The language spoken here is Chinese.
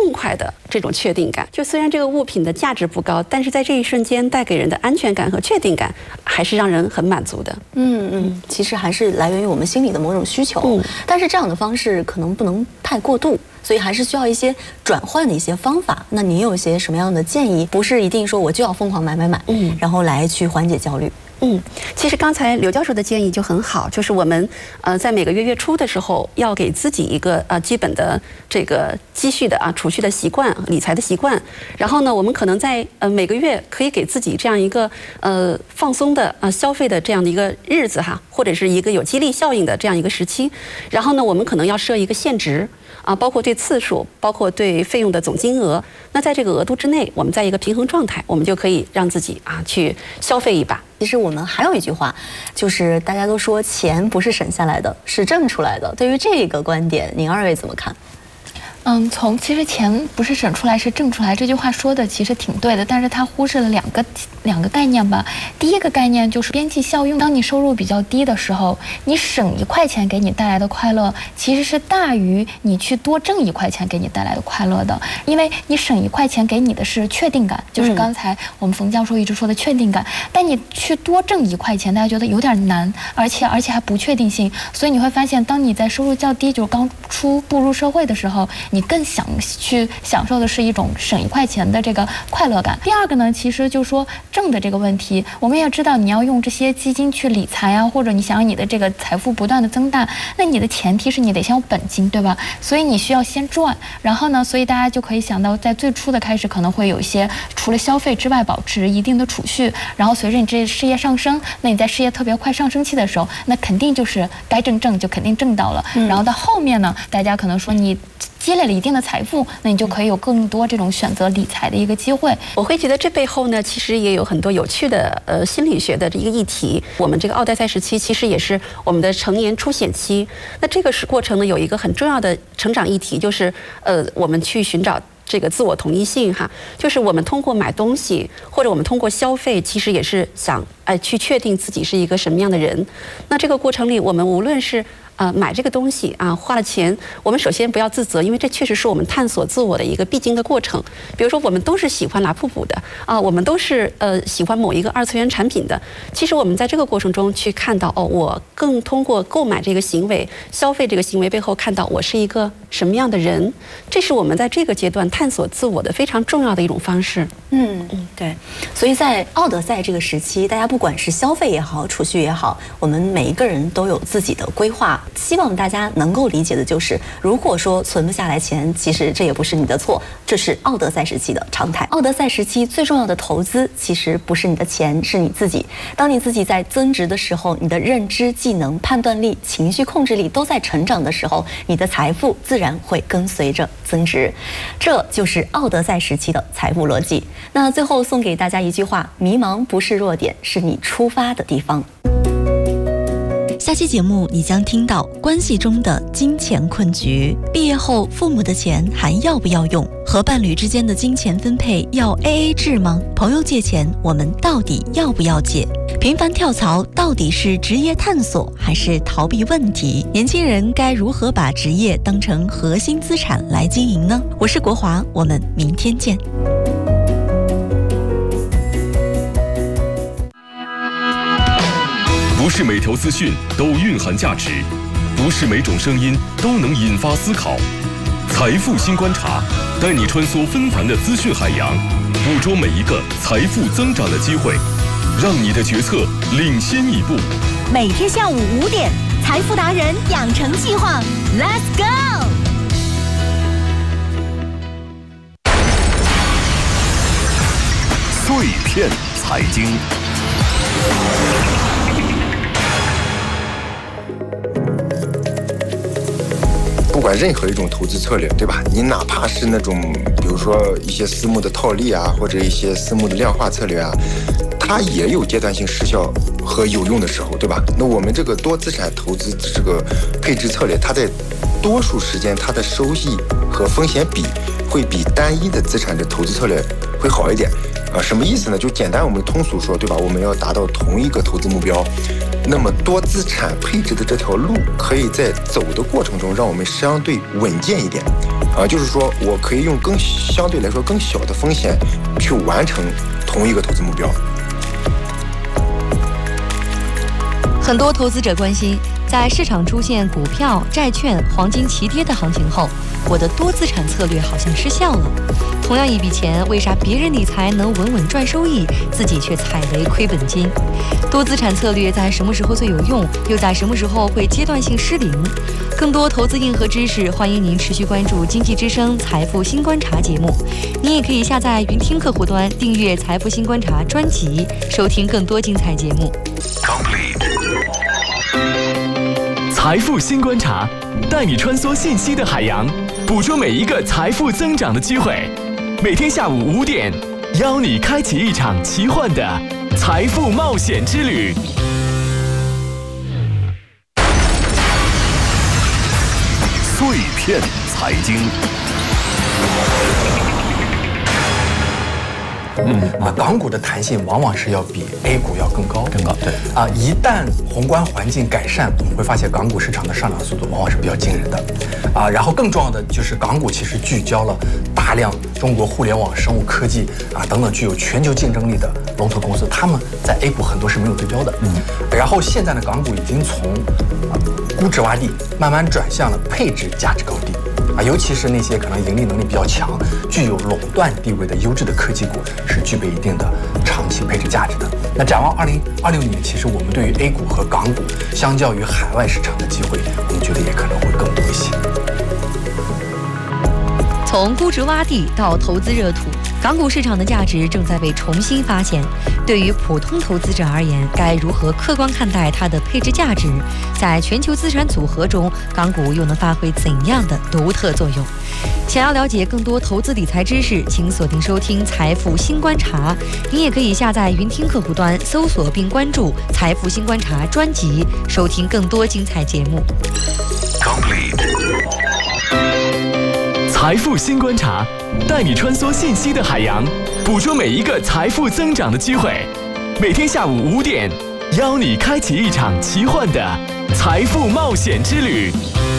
痛快的这种确定感。就虽然这个物品的价值不高，但是在这一瞬间带给人的安全感和确定感，还是让人很满足的。 其实还是来源于我们心里的某种需求。但是这样的方式可能不能太过度。所以还是需要一些转换的一些方法。那您有一些什么样的建议？不是一定说我就要疯狂买，然后来去缓解焦虑。 其实刚才刘教授的建议就很好，就是我们在每个月月初的时候，要给自己一个基本的这个积蓄的储蓄的习惯、理财的习惯。然后呢，我们可能在每个月可以给自己这样一个放松的消费的这样的一个日子哈，或者是一个有激励效应的这样一个时期。然后呢，我们可能要设一个限值。包括对次数，包括对费用的总金额。那在这个额度之内，我们在一个平衡状态，我们就可以让自己去消费一把。 其实我们还有一句话，就是大家都说钱不是省下来的，是挣出来的。对于这个观点，您二位怎么看？ 其实钱不是省出来是挣出来这句话说的其实挺对的，但是它忽视了两个概念吧。第一个概念就是边际效用，当你收入比较低的时候，你省1块钱给你带来的快乐，其实是大于你去多挣1块钱给你带来的快乐的。因为你省1块钱给你的是确定感，就是刚才我们冯教授一直说的确定感，但你去多挣1块钱，大家觉得有点难，而且还不确定性。所以你会发现，当你在收入较低，就是刚步入社会的时候，你更想去享受的是一种省1块钱的这个快乐感。第二个呢，其实就是说挣的这个问题，我们也知道你要用这些基金去理财啊，或者你想让你的这个财富不断的增大，那你的前提是你得先有本金，对吧？所以你需要先赚，然后呢，所以大家就可以想到，在最初的开始可能会有一些除了消费之外保持一定的储蓄，然后随着你这事业上升，那你在事业特别快上升期的时候，那肯定就是该挣就肯定挣到了，然后到后面呢，大家可能说你积累了一定的财富，那你就可以有更多这种选择理财的一个机会。 我会觉得这背后呢，其实也有很多有趣的心理学的一个议题。我们这个奥德赛时期其实也是我们的成年初显期。那这个过程呢，有一个很重要的成长议题，就是我们去寻找这个自我同一性哈，就是我们通过买东西或者我们通过消费，其实也是想去确定自己是一个什么样的人。那这个过程里，我们无论是买这个东西花了钱，我们首先不要自责，因为这确实是我们探索自我的一个必经的过程。比如说，我们都是喜欢拿瀑布的我们都是喜欢某一个2次元产品的。其实我们在这个过程中去看到我更通过购买这个行为、消费这个行为背后看到我是一个什么样的人，这是我们在这个阶段探索自我的非常重要的一种方式。 对。所以在奥德赛这个时期，大家不管是消费也好，储蓄也好，我们每一个人都有自己的规划。希望大家能够理解的就是，如果说存不下来钱，其实这也不是你的错，这是奥德赛时期的常态。奥德赛时期最重要的投资，其实不是你的钱，是你自己。当你自己在增值的时候，你的认知、技能、判断力、情绪控制力都在成长的时候，你的财富自然会跟随着增值。这就是奥德赛时期的财富逻辑。那最后送给大家一句话：迷茫不是弱点，是你出发的地方。 下期节目你将听到关系中的金钱困局，毕业后父母的钱还要不要用？和伴侣之间的金钱分配要 AA 制吗？朋友借钱我们到底要不要借？频繁跳槽到底是职业探索还是逃避问题？年轻人该如何把职业当成核心资产来经营呢？我是国华，我们明天见。 不是每条资讯都蕴含价值，不是每种声音都能引发思考。财富新观察，带你穿梭纷繁的资讯海洋，捕捉每一个财富增长的机会，让你的决策领先一步。 每天下午5点，财富达人养成计划 ，Let's go！ 碎片财经。不管任何一种投资策略，对吧？你哪怕是那种，比如说一些私募的套利或者一些私募的量化策略它也有阶段性失效和有用的时候，对吧？那我们这个多资产投资这个配置策略，它在多数时间它的收益和风险比会比单一的资产的投资策略会好一点。什么意思呢？就简单我们通俗说，对吧？我们要达到同一个投资目标，那么多资产配置的这条路，可以在走的过程中让我们相对稳健一点。就是说我可以用相对来说更小的风险去完成同一个投资目标。 很多投资者关心，在市场出现股票、债券、黄金齐跌的行情后，我的多资产策略好像失效了。同样一笔钱，为啥别人理财能稳稳赚收益，自己却踩雷亏本金？多资产策略在什么时候最有用，又在什么时候会阶段性失灵？更多投资硬核知识，欢迎您持续关注经济之声财富新观察节目。您也可以下载云听客户端，订阅财富新观察专辑，收听更多精彩节目。 财富新观察，带你穿梭信息的海洋，捕捉每一个财富增长的机会。每天下午5点，邀你开启一场奇幻的财富冒险之旅。 碎片财经。 港股的弹性往往是要比 A 股要更高，对一旦宏观环境改善，我们会发现港股市场的上涨速度往往是比较惊人的然后更重要的就是港股其实聚焦了大量中国互联网、生物科技等等具有全球竞争力的龙头公司，他们在 A 股很多是没有对标的。然后现在呢，港股已经从估值洼地慢慢转向了配置价值高地。尤其是那些可能盈利能力比较强、具有垄断地位的优质的科技股，是具备一定的长期配置价值的。那展望2026年，其实我们对于 A 股和港股，相较于海外市场的机会，我们觉得也可能会更多一些。 从估值洼地到投资热土，港股市场的价值正在被重新发现。对于普通投资者而言，该如何客观看待它的配置价值？在全球资产组合中，港股又能发挥怎样的独特作用？想要了解更多投资理财知识，请锁定收听《财富新观察》。您也可以下载云听客户端，搜索并关注《财富新观察》专辑，收听更多精彩节目。 财富新观察，带你穿梭信息的海洋，捕捉每一个财富增长的机会。每天下午5点，邀你开启一场奇幻的财富冒险之旅。